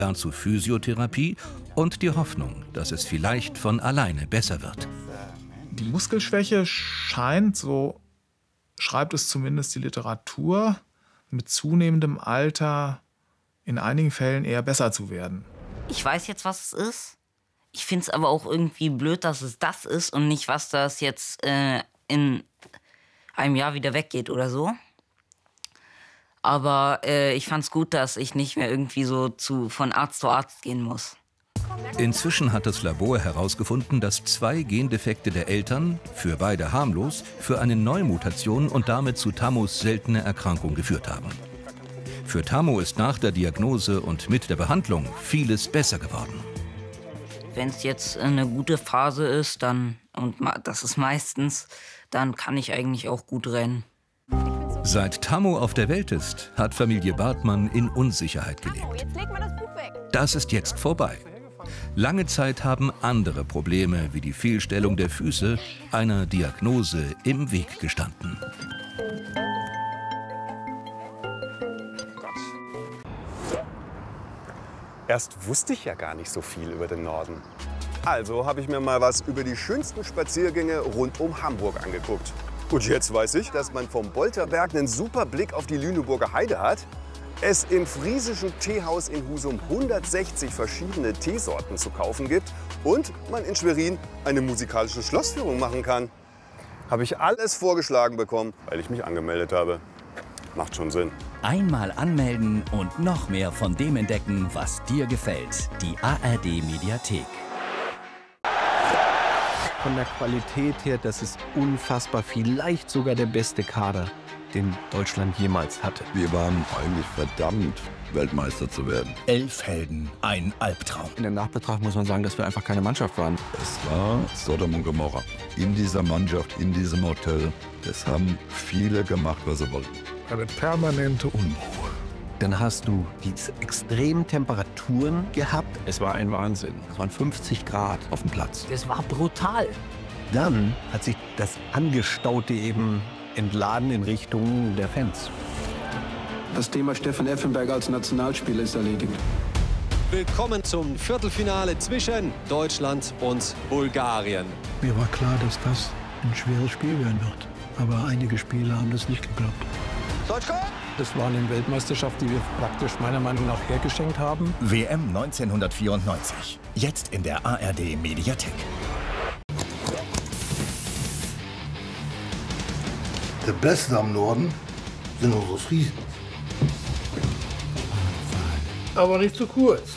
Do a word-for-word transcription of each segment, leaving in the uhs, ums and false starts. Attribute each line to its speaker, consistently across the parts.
Speaker 1: lernt zu Physiotherapie und die Hoffnung, dass es vielleicht von alleine besser wird.
Speaker 2: Die Muskelschwäche scheint, so schreibt es zumindest die Literatur, mit zunehmendem Alter in einigen Fällen eher besser zu werden.
Speaker 3: Ich weiß jetzt, was es ist. Ich finde es aber auch irgendwie blöd, dass es das ist und nicht, was das jetzt äh, in einem Jahr wieder weggeht oder so. Aber äh, ich fand es gut, dass ich nicht mehr irgendwie so zu, von Arzt zu Arzt gehen muss.
Speaker 1: Inzwischen hat das Labor herausgefunden, dass zwei Gendefekte der Eltern, für beide harmlos, für eine Neumutation und damit zu Tamos seltene Erkrankung geführt haben. Für Tamo ist nach der Diagnose und mit der Behandlung vieles besser geworden.
Speaker 3: Wenn es jetzt eine gute Phase ist, dann, und das ist meistens, dann kann ich eigentlich auch gut rennen.
Speaker 1: Seit Tamo auf der Welt ist, hat Familie Bartmann in Unsicherheit gelebt. Das ist jetzt vorbei. Lange Zeit haben andere Probleme, wie die Fehlstellung der Füße, einer Diagnose im Weg gestanden.
Speaker 4: Erst wusste ich ja gar nicht so viel über den Norden. Also habe ich mir mal was über die schönsten Spaziergänge rund um Hamburg angeguckt. Und jetzt weiß ich, dass man vom Bolterberg einen super Blick auf die Lüneburger Heide hat, es im friesischen Teehaus in Husum hundertsechzig verschiedene Teesorten zu kaufen gibt und man in Schwerin eine musikalische Schlossführung machen kann. Habe ich alles vorgeschlagen bekommen, weil ich mich angemeldet habe. Macht schon Sinn.
Speaker 5: Einmal anmelden und noch mehr von dem entdecken, was dir gefällt. Die A R D Mediathek.
Speaker 6: Von der Qualität her, das ist unfassbar, vielleicht sogar der beste Kader, den Deutschland jemals hatte.
Speaker 7: Wir waren eigentlich verdammt, Weltmeister zu werden.
Speaker 5: Elf Helden, ein Albtraum.
Speaker 6: In der Nachbetrachtung muss man sagen, dass wir einfach keine Mannschaft waren.
Speaker 7: Es war Sodom und Gomorra. In dieser Mannschaft, in diesem Hotel, es haben viele gemacht, was sie wollten.
Speaker 8: Eine permanente Unruhe.
Speaker 6: Dann hast du diese extremen Temperaturen gehabt. Es war ein Wahnsinn. Es waren fünfzig Grad auf dem Platz.
Speaker 3: Das war brutal.
Speaker 6: Dann hat sich das Angestaute eben entladen in Richtung der Fans.
Speaker 9: Das Thema Steffen Effenberg als Nationalspieler ist erledigt.
Speaker 10: Willkommen zum Viertelfinale zwischen Deutschland und Bulgarien.
Speaker 8: Mir war klar, dass das ein schweres Spiel werden wird. Aber einige Spieler haben das nicht geglaubt. Das war eine Weltmeisterschaft, die wir praktisch meiner Meinung nach hergeschenkt haben.
Speaker 5: W M neunzehnhundertvierundneunzig. Jetzt in der A R D Mediathek.
Speaker 8: Der Beste am Norden sind unsere Friesen. Aber nicht zu kurz.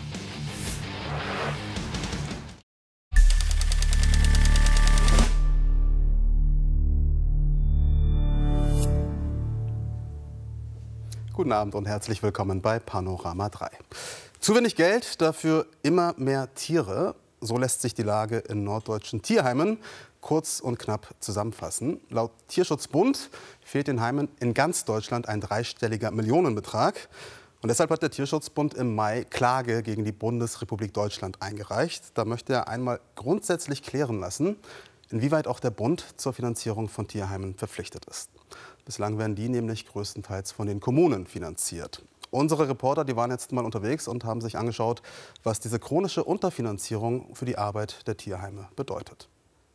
Speaker 4: Guten Abend und herzlich willkommen bei Panorama drei. Zu wenig Geld, dafür immer mehr Tiere. So lässt sich die Lage in norddeutschen Tierheimen kurz und knapp zusammenfassen. Laut Tierschutzbund fehlt den Heimen in ganz Deutschland ein dreistelliger Millionenbetrag. Und deshalb hat der Tierschutzbund im Mai Klage gegen die Bundesrepublik Deutschland eingereicht. Da möchte er einmal grundsätzlich klären lassen, inwieweit auch der Bund zur Finanzierung von Tierheimen verpflichtet ist. Bislang werden die nämlich größtenteils von den Kommunen finanziert. Unsere Reporter, die waren jetzt mal unterwegs und haben sich angeschaut, was diese chronische Unterfinanzierung für die Arbeit der Tierheime bedeutet.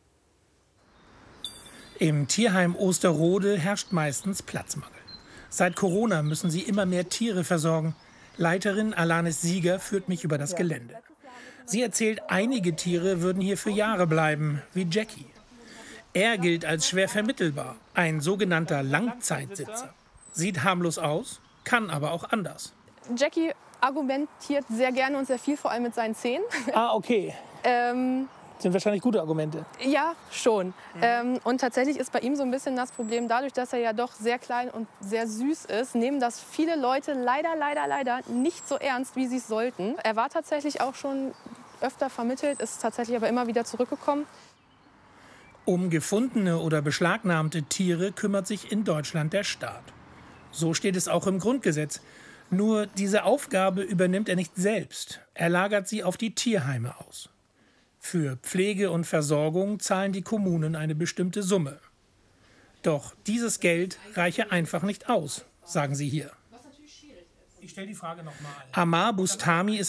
Speaker 11: Im Tierheim Osterrode herrscht meistens Platzmangel. Seit Corona müssen sie immer mehr Tiere versorgen. Leiterin Alanis Sieger führt mich über das Gelände. Sie erzählt, einige Tiere würden hier für Jahre bleiben, wie Jackie. Er gilt als schwer vermittelbar, ein sogenannter Langzeitsitzer. Sieht harmlos aus, kann aber auch anders.
Speaker 12: Jackie argumentiert sehr gerne und sehr viel, vor allem mit seinen Zähnen.
Speaker 11: Ah, okay.
Speaker 12: ähm,
Speaker 11: Sind wahrscheinlich gute Argumente.
Speaker 12: Ja, schon. Mhm. Ähm, und tatsächlich ist bei ihm so ein bisschen das Problem, dadurch, dass er ja doch sehr klein und sehr süß ist, nehmen das viele Leute leider, leider, leider nicht so ernst, wie sie es sollten. Er war tatsächlich auch schon öfter vermittelt, ist tatsächlich aber immer wieder zurückgekommen.
Speaker 11: Um gefundene oder beschlagnahmte Tiere kümmert sich in Deutschland der Staat. So steht es auch im Grundgesetz. Nur diese Aufgabe übernimmt er nicht selbst. Er lagert sie auf die Tierheime aus. Für Pflege und Versorgung zahlen die Kommunen eine bestimmte Summe. Doch dieses Geld reiche einfach nicht aus, sagen sie hier. Ich stelle die Frage noch mal. Amar Bustami ist